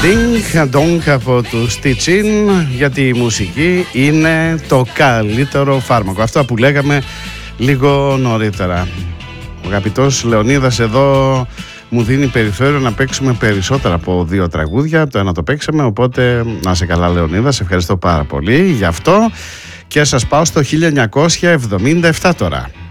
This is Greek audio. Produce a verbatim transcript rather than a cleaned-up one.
Ding Dong από του Stitchin, γιατί η μουσική είναι το καλύτερο φάρμακο. Αυτό που λέγαμε λίγο νωρίτερα. Ο αγαπητός Λεωνίδας εδώ μου δίνει περιθώριο να παίξουμε περισσότερα από δύο τραγούδια. Το ένα το παίξαμε, οπότε να είσαι καλά Λεωνίδα, σε ευχαριστώ πάρα πολύ γι' αυτό. Και σας πάω στο χίλια εννιακόσια εβδομήντα επτά τώρα.